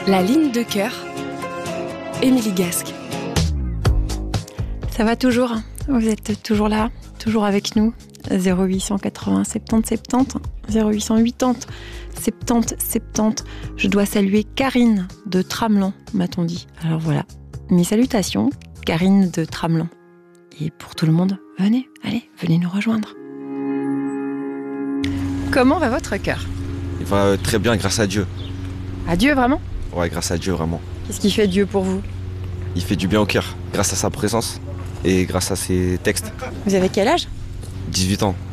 La ligne de cœur, Émilie Gasque. Ça va toujours? Vous êtes toujours là? Toujours avec nous? 0880 70 70, 0880 70 70. Je dois saluer Karine de Tramelan, m'a-t-on dit. Alors voilà, mes salutations, Karine de Tramelan. Et pour tout le monde, venez, allez, venez nous rejoindre. Comment va votre cœur? Il va très bien grâce à Dieu. À Dieu, vraiment? Ouais, grâce à Dieu, vraiment. Qu'est-ce qui fait Dieu pour vous? Il fait du bien au cœur, grâce à sa présence et grâce à ses textes. Vous avez quel âge? 18 ans.